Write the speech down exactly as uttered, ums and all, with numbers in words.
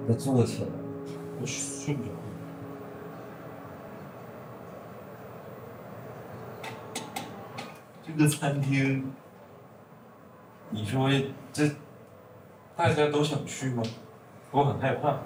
再坐起来。 我睡不着。这个餐厅，你说这大家都想去吗？我很害怕。